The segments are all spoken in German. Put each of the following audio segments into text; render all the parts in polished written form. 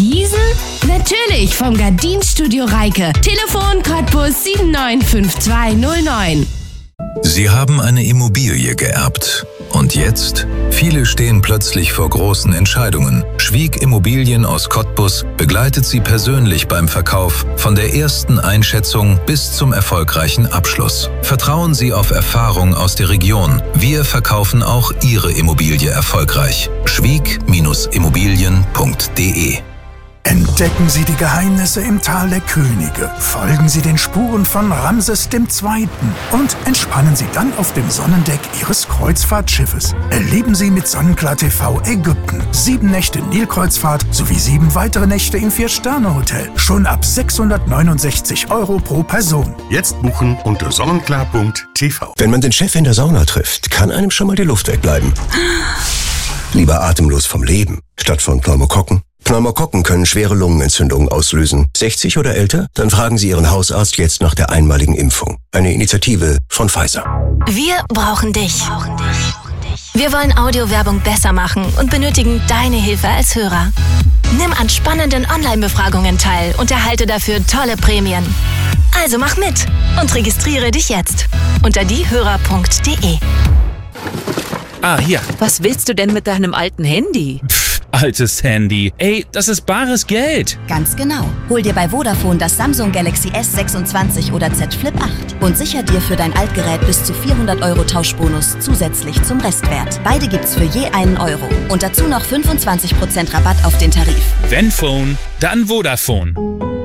Markisen? Natürlich, vom Gardinstudio Reike. Telefon Cottbus 795209. Sie haben eine Immobilie geerbt. Und jetzt? Viele stehen plötzlich vor großen Entscheidungen. Schwieg Immobilien aus Cottbus begleitet Sie persönlich beim Verkauf von der ersten Einschätzung bis zum erfolgreichen Abschluss. Vertrauen Sie auf Erfahrung aus der Region. Wir verkaufen auch Ihre Immobilie erfolgreich. Schwieg-immobilien.de. Entdecken Sie die Geheimnisse im Tal der Könige, folgen Sie den Spuren von Ramses II. Und entspannen Sie dann auf dem Sonnendeck Ihres Kreuzfahrtschiffes. Erleben Sie mit Sonnenklar TV Ägypten 7 Nächte Nilkreuzfahrt sowie 7 weitere Nächte im 4-Sterne-Hotel. Schon ab 669 € pro Person. Jetzt buchen unter sonnenklar.tv. Wenn man den Chef in der Sauna trifft, kann einem schon mal die Luft wegbleiben. Lieber atemlos vom Leben, statt von Pneumokokken. Pneumokokken können schwere Lungenentzündungen auslösen. 60 oder älter? Dann fragen Sie Ihren Hausarzt jetzt nach der einmaligen Impfung. Eine Initiative von Pfizer. Wir brauchen dich. Wir wollen Audiowerbung besser machen und benötigen deine Hilfe als Hörer. Nimm an spannenden Online-Befragungen teil und erhalte dafür tolle Prämien. Also mach mit und registriere dich jetzt unter diehörer.de. Hier. Was willst du denn mit deinem alten Handy? Altes Handy. Ey, das ist bares Geld. Ganz genau. Hol dir bei Vodafone das Samsung Galaxy S26 oder Z Flip 8 und sicher dir für dein Altgerät bis zu 400 € Tauschbonus zusätzlich zum Restwert. Beide gibt's für je €1 und dazu noch 25% Rabatt auf den Tarif. Wenn Phone, dann Vodafone.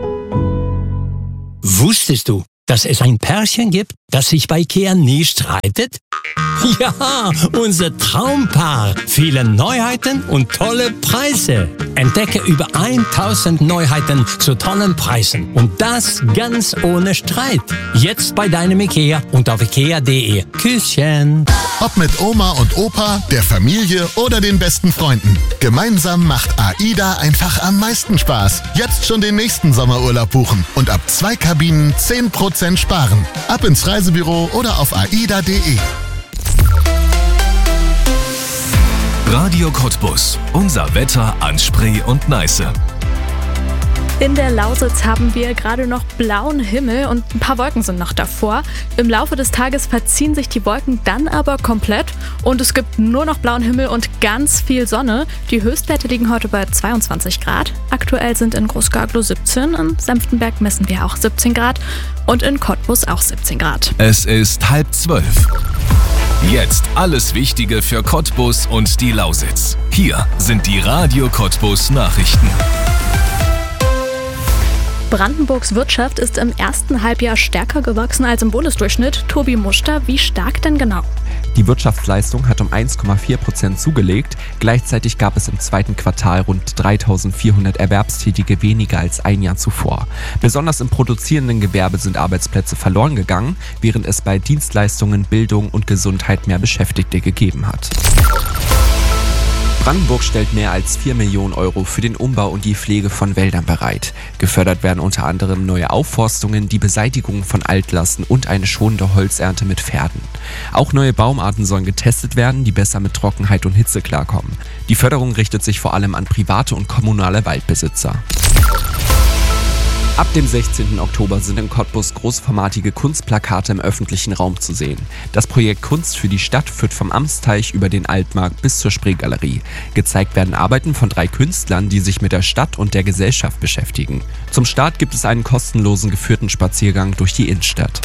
Wusstest du, dass es ein Pärchen gibt, das sich bei IKEA nie streitet? Ja, unser Traumpaar. Viele Neuheiten und tolle Preise. Entdecke über 1000 Neuheiten zu tollen Preisen. Und das ganz ohne Streit. Jetzt bei deinem IKEA und auf ikea.de. Küsschen. Ob mit Oma und Opa, der Familie oder den besten Freunden. Gemeinsam macht AIDA einfach am meisten Spaß. Jetzt schon den nächsten Sommerurlaub buchen und ab 2 Kabinen 10% sparen. Ab ins Reisebüro oder auf aida.de. Radio Cottbus. Unser Wetter an Spree und Neiße. In der Lausitz haben wir gerade noch blauen Himmel und ein paar Wolken sind noch davor. Im Laufe des Tages verziehen sich die Wolken dann aber komplett und es gibt nur noch blauen Himmel und ganz viel Sonne. Die Höchstwerte liegen heute bei 22 Grad. Aktuell sind in Groß-Garglow 17, in Senftenberg messen wir auch 17 Grad und in Cottbus auch 17 Grad. Es ist 11:30. Jetzt alles Wichtige für Cottbus und die Lausitz. Hier sind die Radio Cottbus Nachrichten. Brandenburgs Wirtschaft ist im ersten Halbjahr stärker gewachsen als im Bundesdurchschnitt. Tobi Muster, wie stark denn genau? Die Wirtschaftsleistung hat um 1,4% zugelegt. Gleichzeitig gab es im zweiten Quartal rund 3.400 Erwerbstätige weniger als ein Jahr zuvor. Besonders im produzierenden Gewerbe sind Arbeitsplätze verloren gegangen, während es bei Dienstleistungen, Bildung und Gesundheit mehr Beschäftigte gegeben hat. Brandenburg stellt mehr als 4 Millionen € für den Umbau und die Pflege von Wäldern bereit. Gefördert werden unter anderem neue Aufforstungen, die Beseitigung von Altlasten und eine schonende Holzernte mit Pferden. Auch neue Baumarten sollen getestet werden, die besser mit Trockenheit und Hitze klarkommen. Die Förderung richtet sich vor allem an private und kommunale Waldbesitzer. Ab dem 16. Oktober sind in Cottbus großformatige Kunstplakate im öffentlichen Raum zu sehen. Das Projekt Kunst für die Stadt führt vom Amtsteich über den Altmarkt bis zur Spreegalerie. Gezeigt werden Arbeiten von 3 Künstlern, die sich mit der Stadt und der Gesellschaft beschäftigen. Zum Start gibt es einen kostenlosen geführten Spaziergang durch die Innenstadt.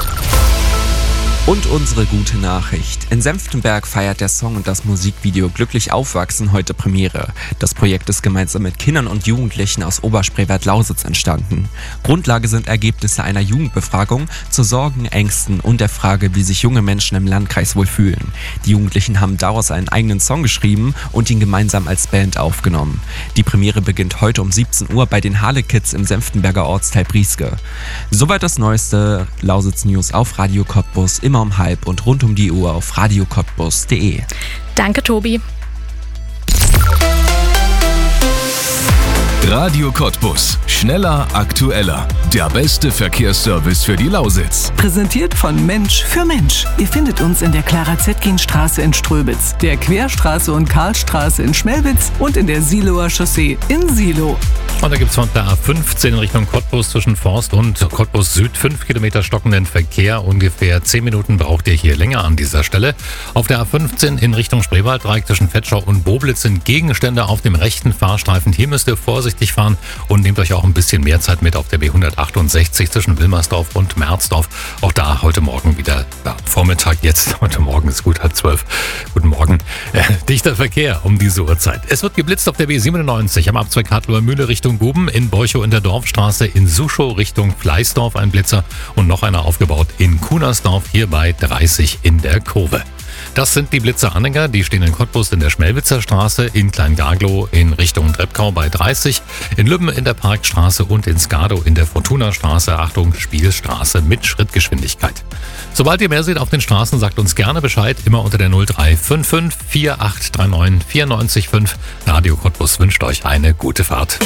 Und unsere gute Nachricht. In Senftenberg feiert der Song und das Musikvideo Glücklich Aufwachsen heute Premiere. Das Projekt ist gemeinsam mit Kindern und Jugendlichen aus Oberspreewald-Lausitz entstanden. Grundlage sind Ergebnisse einer Jugendbefragung zu Sorgen, Ängsten und der Frage, wie sich junge Menschen im Landkreis wohl fühlen. Die Jugendlichen haben daraus einen eigenen Song geschrieben und ihn gemeinsam als Band aufgenommen. Die Premiere beginnt heute um 17 Uhr bei den Harle-Kids im Senftenberger Ortsteil Brieske. Soweit das neueste Lausitz-News auf Radio Cottbus, immer um 12:30 und rund um die Uhr auf radiocottbus.de. Danke, Tobi. Radio Cottbus. Schneller, aktueller. Der beste Verkehrsservice für die Lausitz. Präsentiert von Mensch für Mensch. Ihr findet uns in der Clara-Zetkin-Straße in Ströbitz, der Querstraße und Karlstraße in Schmelwitz und in der Siloer Chaussee in Silo. Und da gibt es von der A15 in Richtung Cottbus zwischen Forst und Cottbus Süd 5 Kilometer stockenden Verkehr. Ungefähr 10 Minuten braucht ihr hier länger an dieser Stelle. Auf der A15 in Richtung Spreewalddreieck zwischen Vetschau und Boblitz sind Gegenstände auf dem rechten Fahrstreifen. Hier müsst ihr vorsichtig fahren und nehmt euch auch ein bisschen mehr Zeit mit auf der B168 zwischen Wilmersdorf und Merzdorf. Auch da heute Morgen wieder Vormittag jetzt. Heute Morgen ist gut 11:30. Guten Morgen. Dichter Verkehr um diese Uhrzeit. Es wird geblitzt auf der B97 am Abzweig Hartloher Mühle Richtung Guben, in Borchow in der Dorfstraße, in Suschow Richtung Fleißdorf ein Blitzer und noch einer aufgebaut in Kunersdorf, hier bei 30 in der Kurve. Das sind die Blitzer-Anhänger, die stehen in Cottbus in der Schmelwitzer Straße, in Kleingaglow in Richtung Treppkau bei 30, in Lübben in der Parkstraße und in Skadow in der Fortuna-Straße, Achtung, Spielstraße mit Schrittgeschwindigkeit. Sobald ihr mehr seht auf den Straßen, sagt uns gerne Bescheid, immer unter der 0355 4839 94,5. Radio Cottbus wünscht euch eine gute Fahrt.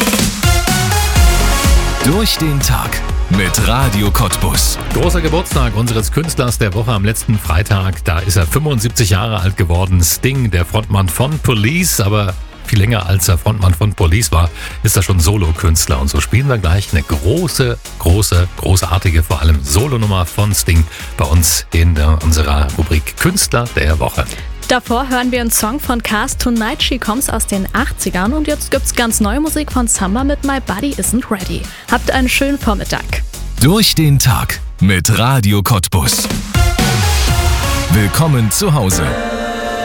Durch den Tag mit Radio Cottbus. Großer Geburtstag unseres Künstlers der Woche am letzten Freitag. Da ist er 75 Jahre alt geworden. Sting, der Frontmann von Police, aber viel länger als er Frontmann von Police war, ist er schon Solo-Künstler. Und so spielen wir gleich eine großartige, vor allem Solonummer von Sting bei uns in unserer Rubrik Künstler der Woche. Davor hören wir einen Song von Cars Tonight She Comes aus den 80ern und jetzt gibt's ganz neue Musik von Samba mit My Body Isn't Ready. Habt einen schönen Vormittag. Durch den Tag mit Radio Cottbus. Willkommen zu Hause.